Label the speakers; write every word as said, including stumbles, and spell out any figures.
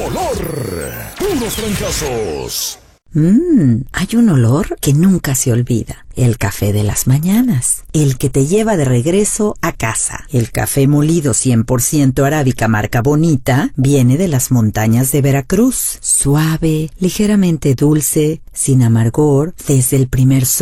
Speaker 1: olor. Puros francazos.
Speaker 2: Mmm, hay un olor que nunca se olvida. El café de las mañanas. El que te lleva de regreso a casa. El café molido cien por ciento arábica marca Bonita viene de las montañas de Veracruz. Suave, ligeramente dulce, sin amargor, desde el primer